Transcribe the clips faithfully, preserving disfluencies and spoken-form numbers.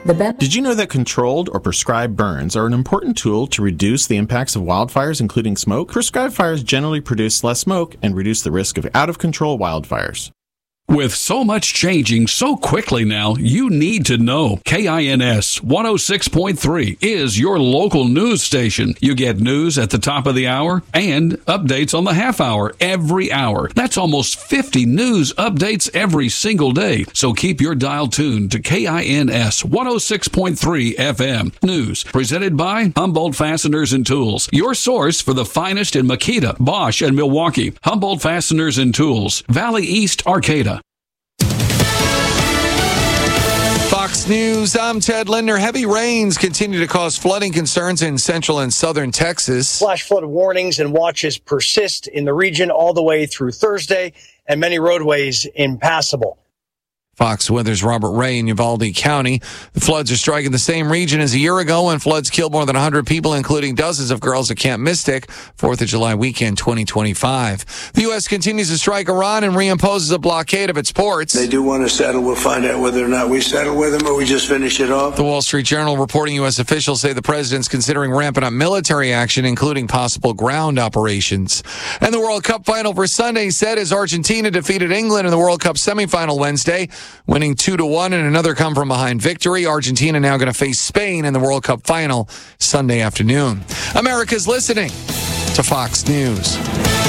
The ben- Did you know that controlled or prescribed burns are an important tool to reduce the impacts of wildfires, including smoke? Prescribed fires generally produce less smoke and reduce the risk of out-of-control wildfires. With so much changing so quickly now, you need to know. K I N S one oh six point three is your local news station. You get news at the top of the hour and updates on the half hour every hour. That's almost fifty news updates every single day. So keep your dial tuned to K I N S one oh six point three F M. News presented by Humboldt Fasteners and Tools. Your source for the finest in Makita, Bosch, and Milwaukee. Humboldt Fasteners and Tools. Valley East, Arcata. Fox News, I'm Ted Linder. Heavy rains continue to cause flooding concerns in central and southern Texas. Flash flood warnings and watches persist in the region all the way through Thursday, and many roadways impassable. Fox Weather's Robert Ray in Uvalde County. The floods are striking the same region as a year ago when floods killed more than one hundred people, including dozens of girls at Camp Mystic, fourth of July weekend twenty twenty-five. The U S continues to strike Iran and reimposes a blockade of its ports. They do want to settle. We'll find out whether or not we settle with them or we just finish it off. The Wall Street Journal reporting U S officials say the president's considering ramping up military action, including possible ground operations. And the World Cup final for Sunday set as Argentina defeated England in the World Cup semifinal Wednesday, winning two to one in another come-from-behind victory. Argentina now going to face Spain in the World Cup final Sunday afternoon. America's listening to Fox News.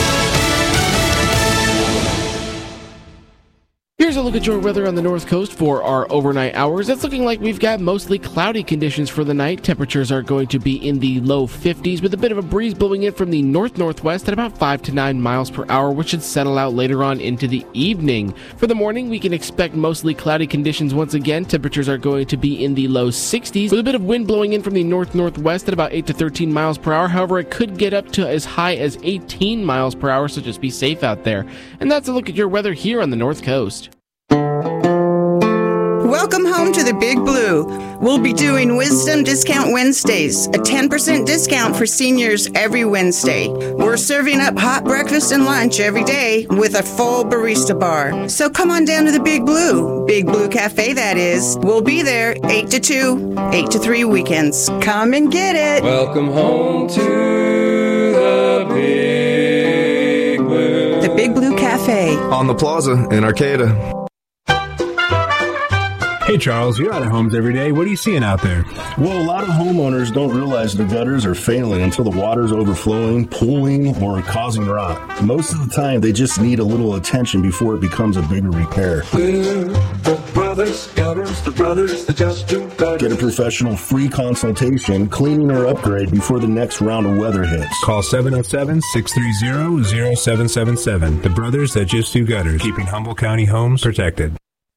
Here's a look at your weather on the North Coast for our overnight hours. It's looking like we've got mostly cloudy conditions for the night. Temperatures are going to be in the low fifties with a bit of a breeze blowing in from the north-northwest at about five to nine miles per hour, which should settle out later on into the evening. For the morning, we can expect mostly cloudy conditions once again. Temperatures are going to be in the low sixties with a bit of wind blowing in from the north-northwest at about eight to thirteen miles per hour. However, it could get up to as high as eighteen miles per hour, so just be safe out there. And that's a look at your weather here on the North Coast. Welcome home to the Big Blue. We'll be doing Wisdom Discount Wednesdays, a ten percent discount for seniors every Wednesday. We're serving up hot breakfast and lunch every day with a full barista bar. So come on down to the Big Blue, Big Blue Cafe that is. We'll be there eight to two, eight to three weekends. Come and get it. Welcome home to the Big Blue. The Big Blue Cafe. On the plaza in Arcata. Hey Charles, you're out of homes every day. What are you seeing out there? Well, a lot of homeowners don't realize the gutters are failing until the water's overflowing, pooling, or causing rot. Most of the time, they just need a little attention before it becomes a bigger repair. We're the brothers, gutters, the brothers that just do gutters. Get a professional free consultation, cleaning or upgrade before the next round of weather hits. Call seven oh seven, six three zero, zero seven seven seven. The brothers that just do gutters, keeping Humboldt County homes protected.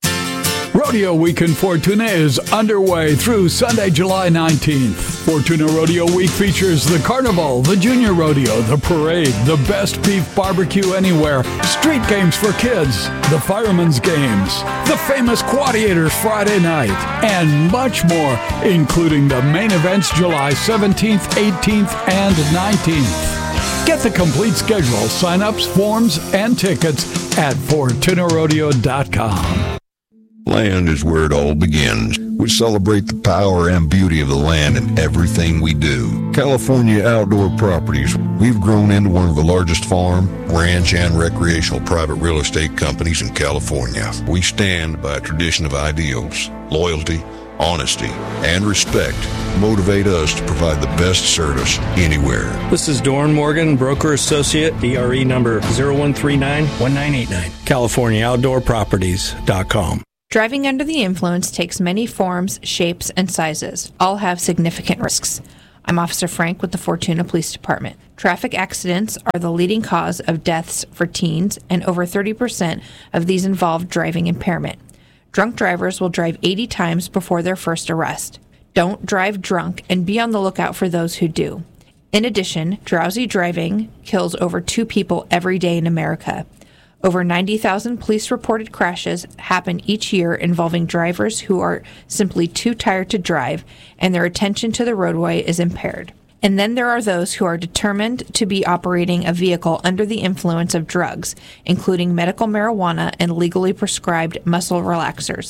Rodeo Week in Fortuna is underway through Sunday, July nineteenth. Fortuna Rodeo Week features the Carnival, the Junior Rodeo, the Parade, the Best Beef Barbecue Anywhere, street games for kids, the Fireman's Games, the famous Quadiators Friday night, and much more, including the main events July seventeenth, eighteenth, and nineteenth. Get the complete schedule, sign-ups, forms, and tickets at Fortuna Rodeo dot com. Land is where it all begins. We celebrate the power and beauty of the land in everything we do. California Outdoor Properties. We've grown into one of the largest farm, ranch, and recreational private real estate companies in California. We stand by a tradition of ideals, loyalty, honesty, and respect motivate us to provide the best service anywhere. This is Dorn Morgan, broker associate, D R E number zero one three nine, one nine eight nine, California Outdoor Properties dot com. Driving under the influence takes many forms, shapes, and sizes. All have significant risks. I'm Officer Frank with the Fortuna Police Department. Traffic accidents are the leading cause of deaths for teens, and over thirty percent of these involve driving impairment. Drunk drivers will drive eighty times before their first arrest. Don't drive drunk, and be on the lookout for those who do. In addition, drowsy driving kills over two people every day in America. Over ninety thousand police-reported crashes happen each year involving drivers who are simply too tired to drive and their attention to the roadway is impaired. And then there are those who are determined to be operating a vehicle under the influence of drugs, including medical marijuana and legally prescribed muscle relaxers.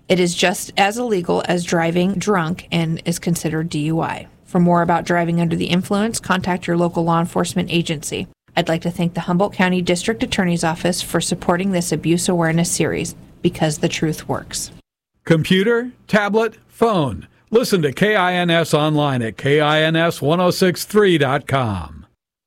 It is just as illegal as driving drunk and is considered D U I. For more about driving under the influence, contact your local law enforcement agency. I'd like to thank the Humboldt County District Attorney's Office for supporting this abuse awareness series, because the truth works. Computer, tablet, phone. Listen to K I N S online at K I N S ten sixty-three dot com.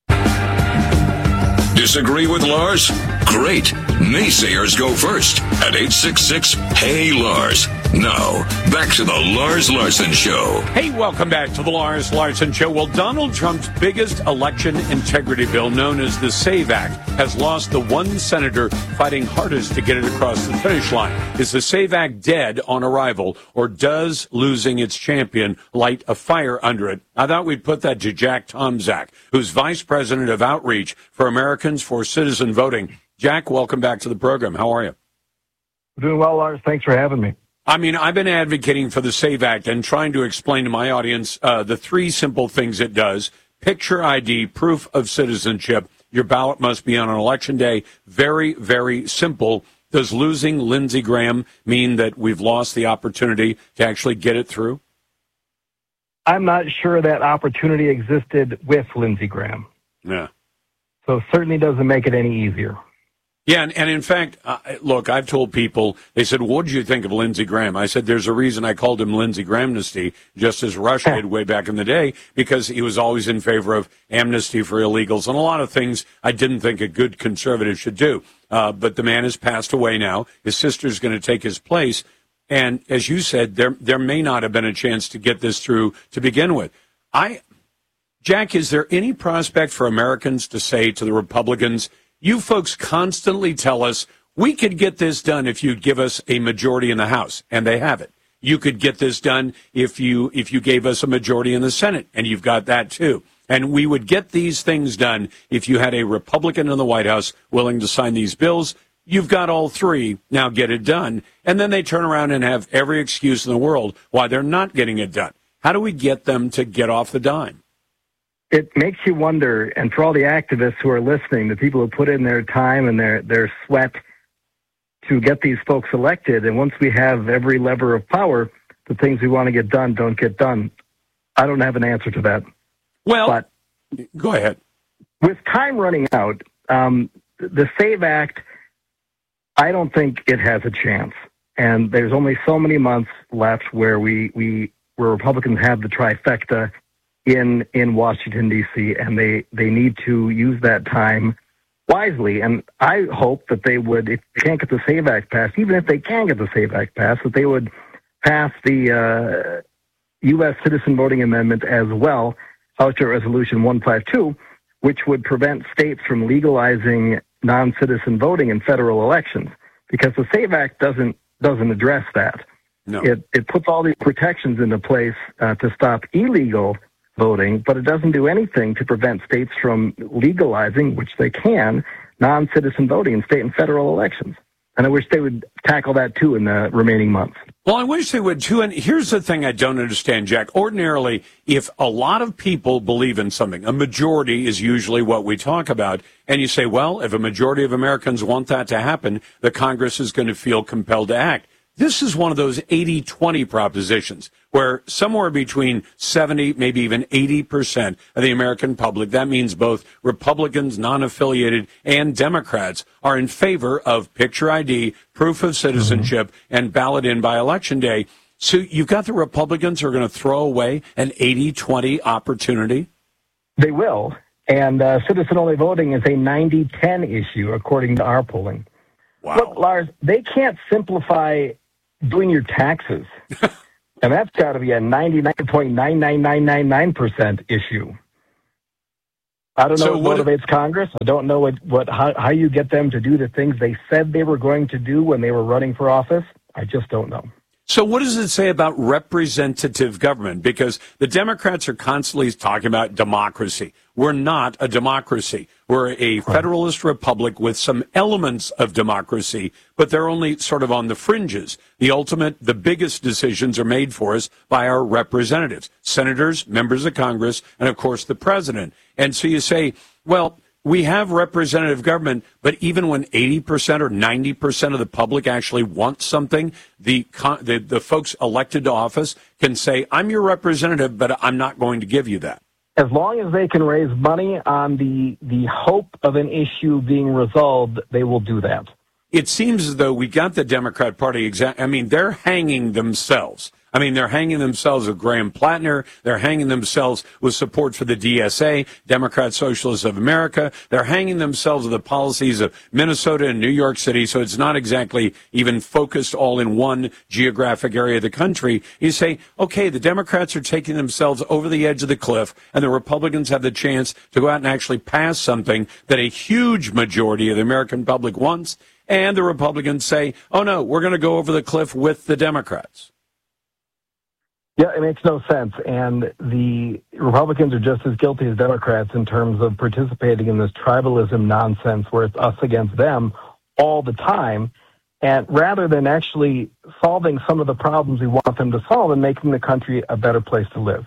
Disagree with Lars? Great. Naysayers go first at eight six six, Hey Lars. Now, back to the Lars Larson Show. Hey, welcome back to the Lars Larson Show. Well, Donald Trump's biggest election integrity bill, known as the SAVE Act, has lost the one senator fighting hardest to get it across the finish line. Is the SAVE Act dead on arrival, or does losing its champion light a fire under it? I thought we'd put that to Jack Tomczak, who's Vice President of Outreach for Americans for Citizen Voting. Jack, welcome back to the program. How are you? Doing well, Lars. Thanks for having me. I mean, I've been advocating for the SAVE Act and trying to explain to my audience uh, the three simple things it does. Picture I D, proof of citizenship. Your ballot must be on an election day. Very, very simple. Does losing Lindsey Graham mean that we've lost the opportunity to actually get it through? I'm not sure that opportunity existed with Lindsey Graham. Yeah. So it certainly doesn't make it any easier. Yeah, and, and in fact, uh, look, I've told people, they said, what did you think of Lindsey Graham? I said, there's a reason I called him Lindsey Grahamnesty, just as Rush did way back in the day, because he was always in favor of amnesty for illegals and a lot of things I didn't think a good conservative should do. Uh, but the man has passed away now. His sister's going to take his place. And as you said, there there may not have been a chance to get this through to begin with. I, Jack, is there any prospect for Americans to say to the Republicans, you folks constantly tell us we could get this done if you'd give us a majority in the House, and they have it. You could get this done if you if you gave us a majority in the Senate, and you've got that too. And we would get these things done if you had a Republican in the White House willing to sign these bills. You've got all three. Now get it done. And then they turn around and have every excuse in the world why they're not getting it done. How do we get them to get off the dime? It makes you wonder, and for all the activists who are listening, the people who put in their time and their, their sweat to get these folks elected, and once we have every lever of power, the things we want to get done don't get done. I don't have an answer to that. Well, but go ahead. With time running out, um, the SAVE Act, I don't think it has a chance. And there's only so many months left where we, we where Republicans have the trifecta in in Washington, D C, and they, they need to use that time wisely. And I hope that they would, if they can't get the SAVE Act passed, even if they can get the SAVE Act passed, that they would pass the uh, U S Citizen Voting Amendment as well, House Resolution one fifty-two, which would prevent states from legalizing non-citizen voting in federal elections, because the SAVE Act doesn't doesn't address that. No. It it puts all these protections into place uh, to stop illegal voting, but it doesn't do anything to prevent states from legalizing, which they can, non-citizen voting in state and federal elections. And I wish they would tackle that too in the remaining months. Well, I wish they would too. And here's the thing I don't understand, Jack. Ordinarily, if a lot of people believe in something, a majority is usually what we talk about. And you say, well, if a majority of Americans want that to happen, the Congress is going to feel compelled to act. This is one of those eighty twenty propositions where somewhere between seventy, maybe even eighty percent of the American public, that means both Republicans, non-affiliated, and Democrats, are in favor of picture I D, proof of citizenship, mm-hmm. and ballot in by Election Day. So you've got the Republicans who are going to throw away an eighty twenty opportunity? They will. And uh, citizen-only voting is a ninety ten issue, according to our polling. Wow. Look, Lars, they can't simplify doing your taxes. And that's got to be a ninety-nine point nine nine nine nine nine percent issue. I don't know so what, what motivates Congress. I don't know what, what how, how you get them to do the things they said they were going to do when they were running for office. I just don't know. So what does it say about representative government? Because the Democrats are constantly talking about democracy. We're not a democracy. We're a federalist republic with some elements of democracy, but they're only sort of on the fringes. The ultimate, the biggest decisions are made for us by our representatives, senators, members of Congress, and, of course, the president. And so you say, well, we have representative government, but even when eighty percent or ninety percent of the public actually want something, the, the the folks elected to office can say, I'm your representative, but I'm not going to give you that. As long as they can raise money on the the hope of an issue being resolved, they will do that. It seems as though we got the Democrat Party exact. I mean, they're hanging themselves. I mean, they're hanging themselves with Graham Plattner. They're hanging themselves with support for the D S A, Democrat Socialists of America. They're hanging themselves with the policies of Minnesota and New York City. So it's not exactly even focused all in one geographic area of the country. You say, okay, the Democrats are taking themselves over the edge of the cliff, and the Republicans have the chance to go out and actually pass something that a huge majority of the American public wants. And the Republicans say, oh, no, we're going to go over the cliff with the Democrats. Yeah, it makes no sense. And the Republicans are just as guilty as Democrats in terms of participating in this tribalism nonsense where it's us against them all the time. And rather than actually solving some of the problems we want them to solve and making the country a better place to live.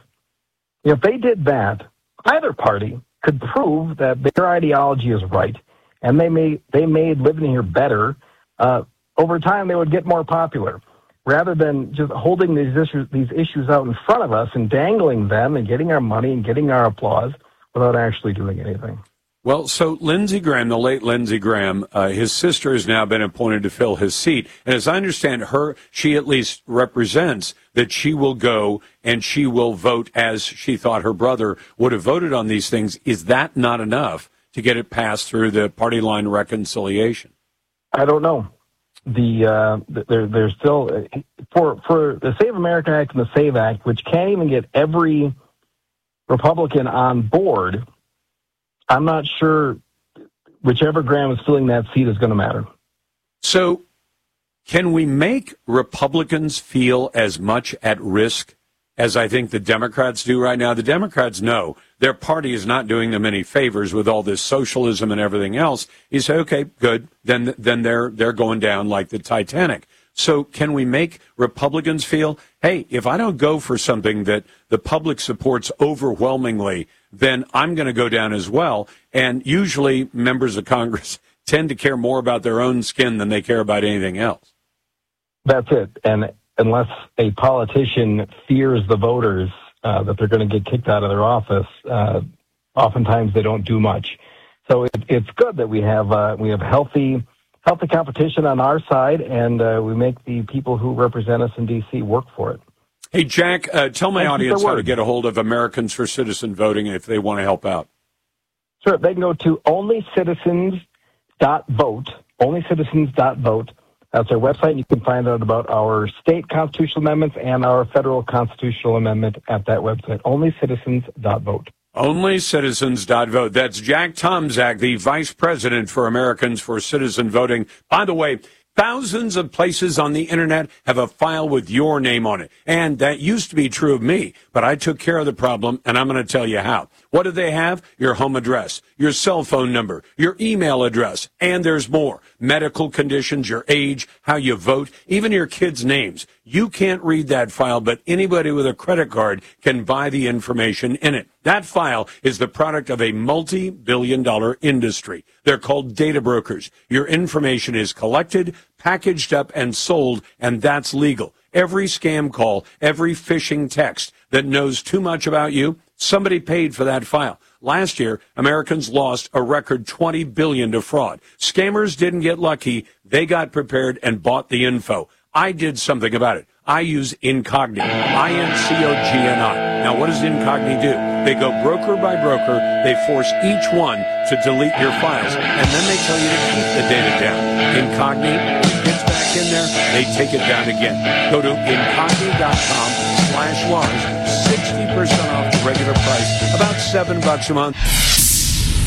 If they did that, either party could prove that their ideology is right and they made, they made living here better. Uh, over time, they would get more popular. Rather than just holding these issues, these issues out in front of us and dangling them and getting our money and getting our applause without actually doing anything. Well, so Lindsey Graham, the late Lindsey Graham, uh, his sister has now been appointed to fill his seat. And as I understand her, she at least represents that she will go and she will vote as she thought her brother would have voted on these things. Is that not enough to get it passed through the party line reconciliation? I don't know. The uh, there there's still for for the Save America Act and the SAVE Act, which can't even get every Republican on board. I'm not sure whichever Graham is filling that seat is going to matter. So, can we make Republicans feel as much at risk as I think the Democrats do right now? The Democrats know their party is not doing them any favors with all this socialism and everything else. You say, okay, good. Then, then they're, they're going down like the Titanic. So can we make Republicans feel, hey, if I don't go for something that the public supports overwhelmingly, then I'm going to go down as well. And usually members of Congress tend to care more about their own skin than they care about anything else. That's it. And unless a politician fears the voters uh, that they're going to get kicked out of their office, uh, oftentimes they don't do much. So it, it's good that we have uh, we have healthy healthy competition on our side, and uh, we make the people who represent us in D C work for it. Hey, Jack, uh, tell my Thank audience how to get a hold of Americans for Citizen Voting if they want to help out. Sure. They can go to only citizens dot vote, only citizens dot vote. That's our website, and you can find out about our state constitutional amendments and our federal constitutional amendment at that website, only citizens dot vote. only citizens dot vote. That's Jack Tomczak, the Vice President for Americans for Citizen Voting. By the way, thousands of places on the internet have a file with your name on it. And that used to be true of me, but I took care of the problem, and I'm going to tell you how. What do they have? Your home address, your cell phone number, your email address, and there's more. Medical conditions, your age, how you vote, even your kids' names. You can't read that file, but anybody with a credit card can buy the information in it. That file is the product of a multi-billion dollar industry. They're called data brokers. Your information is collected, packaged up, and sold, and that's legal. Every scam call, every phishing text that knows too much about you, somebody paid for that file. Last year, Americans lost a record twenty billion dollars to fraud. Scammers didn't get lucky. They got prepared and bought the info. I did something about it. I use Incogni, I N C O G N I. Now, what does Incogni do? They go broker by broker. They force each one to delete your files, and then they tell you to keep the data down. Incogni gets back in there. They take it down again. Go to incogni dot com slash Lars. sixty percent off the regular price, about seven bucks a month.